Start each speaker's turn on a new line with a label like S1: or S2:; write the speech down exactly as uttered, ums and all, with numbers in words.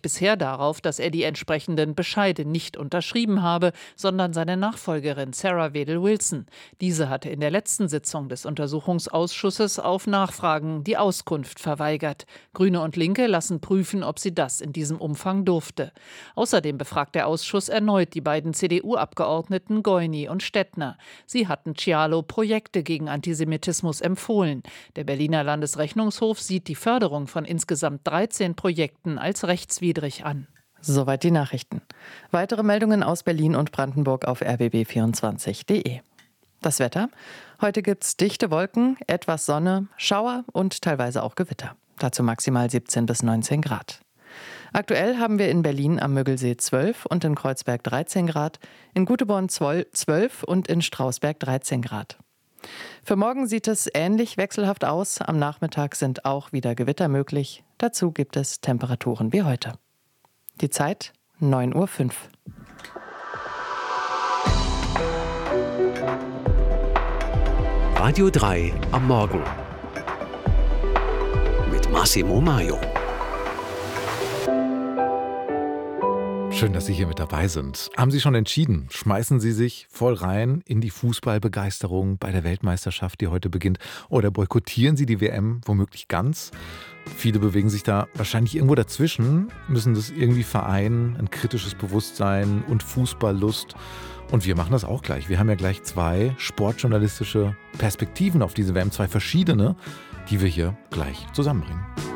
S1: bisher darauf, dass er die entsprechenden Bescheide nicht unterschrieben habe, sondern seine Nachfolgerin Sarah Wedel-Wilson. Diese hatte in der letzten Sitzung des Untersuchungsausschusses auf Nachfragen die Auskunft verweigert. Grüne und Linke lassen prüfen, ob sie das in diesem Umfang durfte. Außerdem befragt der Ausschuss erneut die beiden C D U-Abgeordneten Goini und Stettner. Sie hatten Cialo Projekte gegen Antisemitismus empfohlen. Der Berliner Landesrechnungshof sieht die Förderung von insgesamt dreizehn Projekten als rechtswidrig an.
S2: Soweit die Nachrichten. Weitere Meldungen aus Berlin und Brandenburg auf r b b vierundzwanzig punkt d e. Das Wetter? Heute gibt's dichte Wolken, etwas Sonne, Schauer und teilweise auch Gewitter. Dazu maximal siebzehn bis neunzehn Grad. Aktuell haben wir in Berlin am Müggelsee zwölf und in Kreuzberg dreizehn Grad, in Guteborn zwölf und in Strausberg dreizehn Grad. Für morgen sieht es ähnlich wechselhaft aus. Am Nachmittag sind auch wieder Gewitter möglich. Dazu gibt es Temperaturen wie heute. Die Zeit neun Uhr fünf.
S3: Radio drei am Morgen mit Massimo Maio.
S4: Schön, dass Sie hier mit dabei sind. Haben Sie schon entschieden? Schmeißen Sie sich voll rein in die Fußballbegeisterung bei der Weltmeisterschaft, die heute beginnt? Oder boykottieren Sie die W M womöglich ganz? Viele bewegen sich da wahrscheinlich irgendwo dazwischen, müssen das irgendwie vereinen, ein kritisches Bewusstsein und Fußballlust. Und wir machen das auch gleich. Wir haben ja gleich zwei sportjournalistische Perspektiven auf diese W M, zwei verschiedene, die wir hier gleich zusammenbringen.